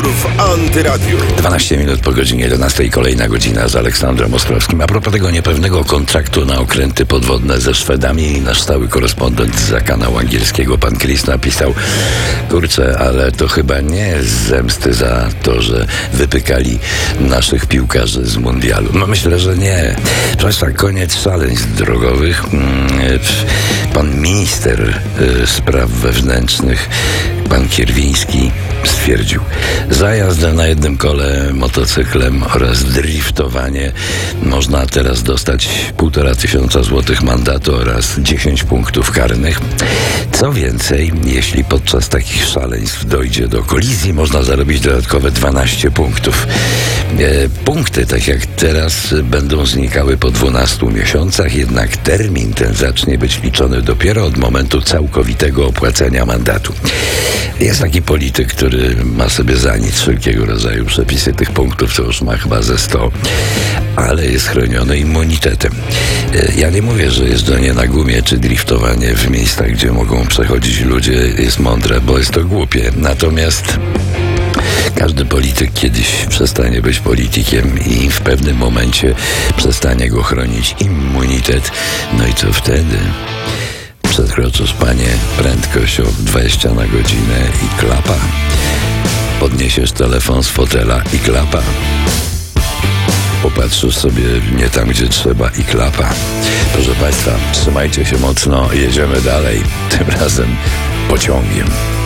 w Antyradiu. 12 minut po godzinie 11. Kolejna godzina z Aleksandrem Ostrowskim. A propos tego niepewnego kontraktu na okręty podwodne ze Szwedami, nasz stały korespondent za kanału angielskiego, pan Chris, napisał: kurczę, ale to chyba nie z zemsty za to, że wypykali naszych piłkarzy z mundialu. No myślę, że nie. Proszę Państwa, koniec szaleństw drogowych. Pan minister spraw wewnętrznych, pan Kierwiński, stwierdził: za jazdę na jednym kole motocyklem oraz driftowanie można teraz dostać 1500 złotych mandatu oraz 10 punktów karnych. Co więcej, jeśli podczas takich szaleństw dojdzie do kolizji, można zarobić dodatkowe 12 punktów. Punkty, tak jak teraz, będą znikały po 12 miesiącach, jednak termin ten zacznie być liczony dopiero od momentu całkowitego opłacenia mandatu. Jest taki polityk, który ma sobie za nic wszelkiego rodzaju przepisy tych punktów, to już ma chyba ze 100, ale jest chroniony immunitetem. Ja nie mówię, że jeżdżenie na gumie czy driftowanie w miejscach, gdzie mogą przechodzić ludzie, jest mądre, bo jest to głupie. Natomiast każdy polityk kiedyś przestanie być politykiem i w pewnym momencie przestanie go chronić immunitet. No i co wtedy? Przekroczysz, panie, prędkość o 20 na godzinę i klapa. Podniesiesz telefon z fotela i klapa. Popatrzysz sobie nie tam, gdzie trzeba i klapa. Proszę Państwa, trzymajcie się mocno, jedziemy dalej. Tym razem pociągiem.